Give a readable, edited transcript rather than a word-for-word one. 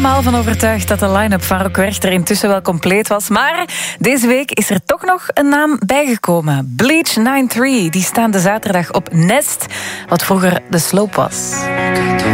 allemaal van overtuigd dat de line-up van Rock Werchter intussen wel compleet was. Maar deze week is er toch nog een naam bijgekomen. Bleach 93, die staan de zaterdag op Nest, wat vroeger de Sloop was.